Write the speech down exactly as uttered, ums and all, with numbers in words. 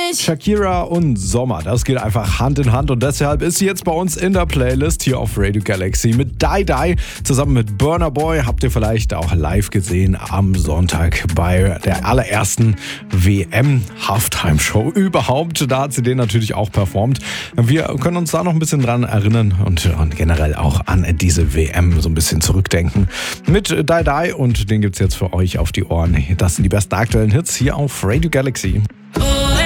mich. Shakira und Sommer, das geht einfach Hand in Hand und deshalb ist sie jetzt bei uns in der Playlist hier auf Radio Galaxy mit Die Die zusammen mit Burna Boy. Habt ihr vielleicht auch live gesehen am Sonntag bei der allerersten W M-Halftime-Show überhaupt. Da hat sie den natürlich auch performt. Wir können uns da noch ein bisschen dran erinnern und, und generell auch an diese W M so ein bisschen zurückdenken. Mit Die Die und den gibt's jetzt für euch auf die Ohren. Das sind die besten aktuellen Hits hier auf Radio Galaxy. Oh.